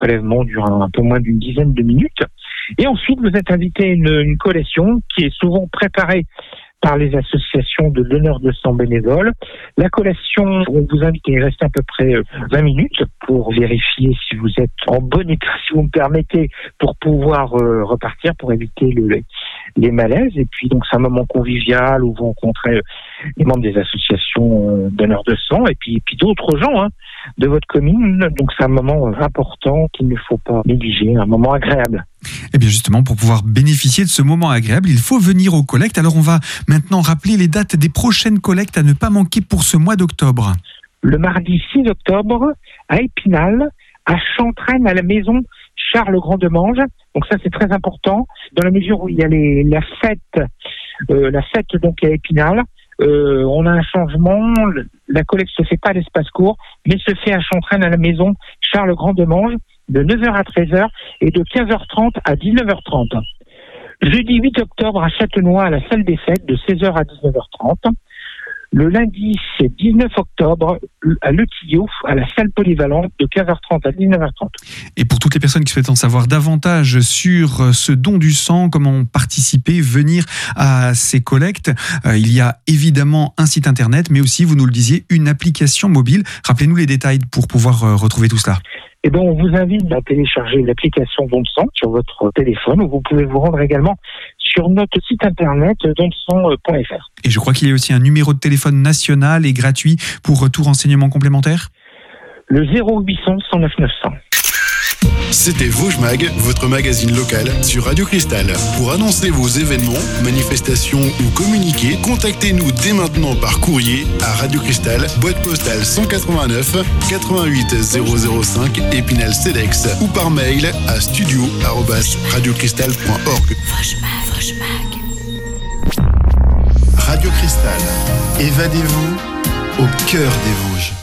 prélèvement dure un peu moins d'une dizaine de minutes. Et ensuite, vous êtes invité à une collation qui est souvent préparée par les associations de donneurs de sang bénévoles. La collation, on vous invite à y rester à peu près 20 minutes pour vérifier si vous êtes en bon état, si vous me permettez, pour pouvoir repartir, pour éviter les malaises. Et puis, donc, c'est un moment convivial où vous rencontrez les membres des associations donneurs de sang et puis d'autres gens de votre commune. Donc, c'est un moment important qu'il ne faut pas négliger, un moment agréable. Et bien justement, pour pouvoir bénéficier de ce moment agréable, il faut venir aux collectes. Alors on va maintenant rappeler les dates des prochaines collectes à ne pas manquer pour ce mois d'octobre. Le mardi 6 octobre, à Épinal, à Chantraine, à la maison Charles-Grand-Demange. Donc ça, c'est très important, dans la mesure où il y a la fête donc à Épinal. On a un changement, la collecte se fait pas à l'espace court, mais se fait à Chantraine, à la maison Charles-Grand-Demange, de 9h à 13h et de 15h30 à 19h30. Jeudi 8 octobre à Châtenois, à la salle des fêtes, de 16h à 19h30. Le lundi, c'est 19 octobre, à Le Tillot, à la salle polyvalente, de 15h30 à 19h30. Et pour toutes les personnes qui souhaitent en savoir davantage sur ce don du sang, comment participer, venir à ces collectes, il y a évidemment un site internet, mais aussi, vous nous le disiez, une application mobile. Rappelez-nous les détails pour pouvoir retrouver tout cela. Eh bien, on vous invite à télécharger l'application Don de sang sur votre téléphone, ou vous pouvez vous rendre également sur notre site internet donsang.fr. Et je crois qu'il y a aussi un numéro de téléphone national et gratuit pour tout renseignement complémentaire. Le 0800 109 900. C'était Vosges Mag, votre magazine local sur Radio Cristal. Pour annoncer vos événements, manifestations ou communiquer, contactez-nous dès maintenant par courrier à Radio Cristal, boîte postale 189 88 005 Épinal-Cedex, ou par mail à studio@radiocristal.org. Radio Cristal, évadez-vous au cœur des Vosges.